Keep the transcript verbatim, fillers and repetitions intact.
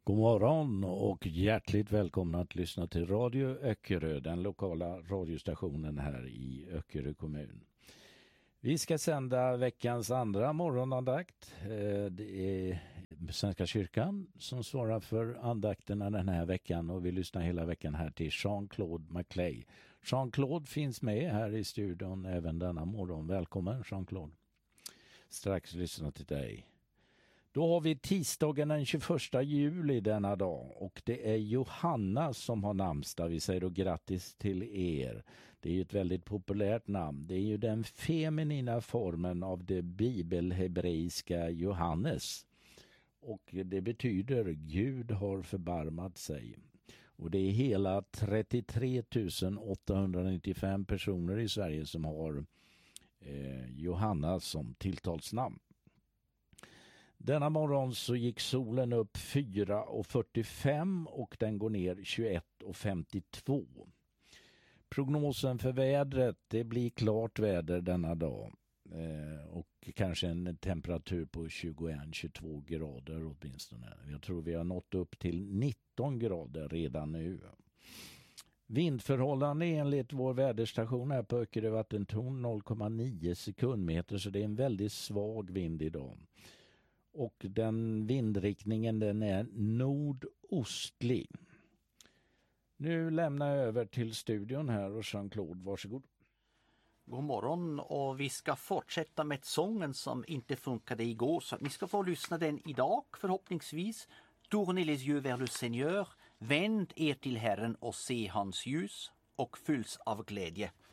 God morgon och hjärtligt välkomna att lyssna till Radio Öckerö, den lokala radiostationen här i Öckerö kommun. Vi ska sända veckans andra morgonandakt. Det är Svenska kyrkan som svarar för andakterna den här veckan och vi lyssnar hela veckan här till Jean-Claude Maclay. Jean-Claude finns med här i studion även denna morgon. Välkommen Jean-Claude. Strax lyssna till dig. Då har vi tisdagen den tjugoförsta juli denna dag och det är Johanna som har namnsdag. Vi säger då grattis till er. Det är ju ett väldigt populärt namn. Det är ju den feminina formen av det bibelhebreiska Johannes. Och det betyder Gud har förbarmat sig. Och det är hela trettiotre tusen åttahundranittiofem personer i Sverige som har eh, Johanna som tilltalsnamn. Denna morgon så gick solen upp fyra och fyrtiofem och den går ner tjugoett och femtiotvå. Prognosen för vädret, det blir klart väder denna dag eh, och kanske en temperatur på tjugoett till tjugotvå grader åtminstone. Jag tror vi har nått upp till nitton grader redan nu. Vindförhållande enligt vår väderstation här på Öckerö vattentorn noll komma nio sekundmeter, så det är en väldigt svag vind idag. Och den vindriktningen den är nordostlig. Nu lämnar jag över till studion här och Jean-Claude, varsågod. God morgon och vi ska fortsätta med sången som inte funkade igår så ni ska få lyssna den idag förhoppningsvis. Tournez les yeux vers le Seigneur, vänd er till Herren och se hans ljus och fylls av glädje.